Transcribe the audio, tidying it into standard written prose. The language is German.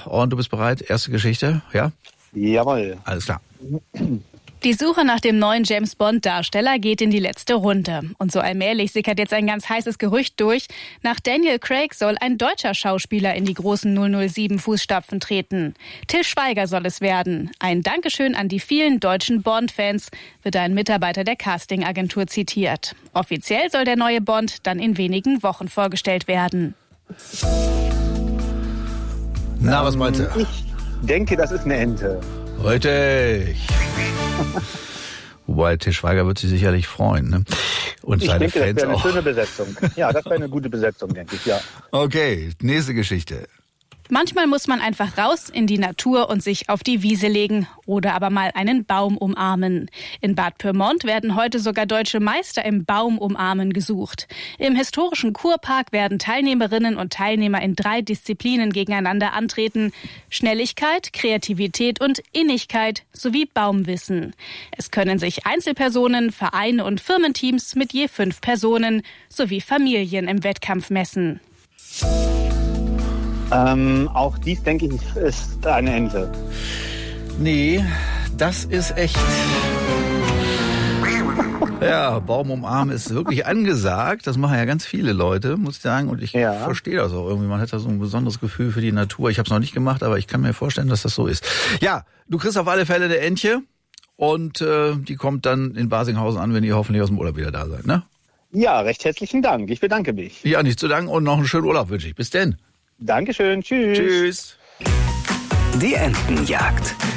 und du bist bereit? Erste Geschichte, ja? Jawohl. Alles klar. Die Suche nach dem neuen James-Bond-Darsteller geht in die letzte Runde. Und so allmählich sickert jetzt ein ganz heißes Gerücht durch. Nach Daniel Craig soll ein deutscher Schauspieler in die großen 007-Fußstapfen treten. Til Schweiger soll es werden. Ein Dankeschön an die vielen deutschen Bond-Fans, wird ein Mitarbeiter der Casting-Agentur zitiert. Offiziell soll der neue Bond dann in wenigen Wochen vorgestellt werden. Na, was meinst du? Ich denke, das ist eine Ente. Richtig. Wobei, Til Schweiger wird sich sicherlich freuen, ne? Und Ich seine denke, das Fans wäre eine auch. schöne Besetzung. Ja, das wäre eine gute Besetzung, denke ich, ja. Okay, nächste Geschichte. Manchmal muss man einfach raus in die Natur und sich auf die Wiese legen oder aber mal einen Baum umarmen. In Bad Pyrmont werden heute sogar deutsche Meister im Baumumarmen gesucht. Im historischen Kurpark werden Teilnehmerinnen und Teilnehmer in 3 Disziplinen gegeneinander antreten. Schnelligkeit, Kreativität und Innigkeit sowie Baumwissen. Es können sich Einzelpersonen, Vereine und Firmenteams mit je 5 Personen sowie Familien im Wettkampf messen. Auch dies, denke ich, ist eine Ente. Nee, das ist echt. Ja, Baum umarmen ist wirklich angesagt. Das machen ja ganz viele Leute, muss ich sagen. Und ich verstehe das auch irgendwie. Man hat da so ein besonderes Gefühl für die Natur. Ich habe es noch nicht gemacht, aber ich kann mir vorstellen, dass das so ist. Ja, du kriegst auf alle Fälle eine Entche. Und die kommt dann in Basinghausen an, wenn ihr hoffentlich aus dem Urlaub wieder da seid, ne? Ja, recht herzlichen Dank. Ich bedanke mich. Ja, nicht zu danken und noch einen schönen Urlaub wünsche ich. Bis denn. Dankeschön. Tschüss. Tschüss. Die Entenjagd.